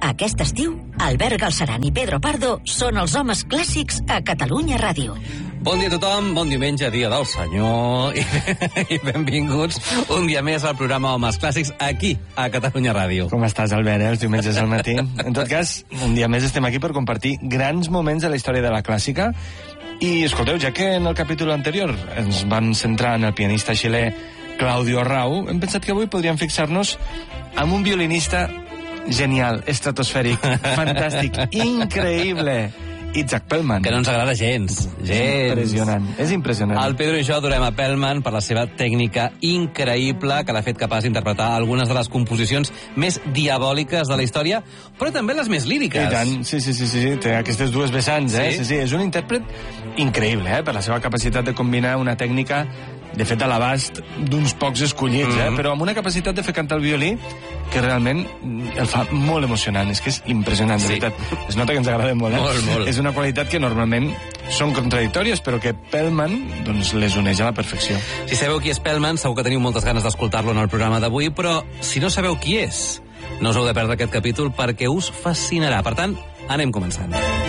Aquest estiu, Albert Galceran i Pedro Pardo són els homes clàssics a Catalunya Ràdio. Bon dia a tothom, bon diumenge, dia del Senyor, i benvinguts un dia més al programa Homes Clàssics aquí, a Catalunya Ràdio. Com estàs, Albert, els diumenges al matí? En tot cas, un dia més estem aquí per compartir grans moments de la història de la clàssica. I, escolteu, ja que en el capítol anterior ens vam centrar en el pianista xilè Claudio Arrau, hem pensat que avui podríem fixar-nos amb un violinista genial, estratosfèric, fantàstic, increïble, Itzhak Perlman. Que no ens agrada gens. Impressionant, és impressionant. El Pedro i jo adorem a Perlman per la seva tècnica increïble que l'ha fet capaç d'interpretar algunes de les composicions més diabòliques de la història, però també les més líriques. I tant, sí, té aquestes dues vessants, Sí, és un intèrpret increïble, per la seva capacitat de combinar una tècnica, de fet, a l'abast d'uns pocs escollits, però amb una capacitat de fer cantar el violí que realment el fa molt emocionant. És que és impressionant, de veritat. Es nota que ens agrada molt, Molt. És una qualitat que normalment són contradictòries, però que Perlman doncs, les uneix a la perfecció. Si sabeu qui és Perlman, segur que teniu moltes ganes d'escoltar-lo en el programa d'avui, però si no sabeu qui és, no us heu de perdre aquest capítol perquè us fascinarà. Per tant, anem començant.